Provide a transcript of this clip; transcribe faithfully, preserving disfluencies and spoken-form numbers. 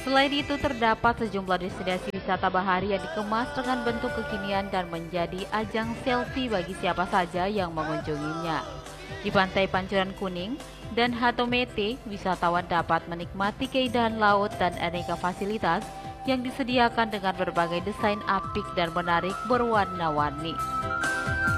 Selain itu, terdapat sejumlah destinasi wisata bahari yang dikemas dengan bentuk kekinian dan menjadi ajang selfie bagi siapa saja yang mengunjunginya. Di Pantai Pancuran Kuning dan Hatomete, wisatawan dapat menikmati keindahan laut dan aneka fasilitas yang disediakan dengan berbagai desain apik dan menarik berwarna-warni.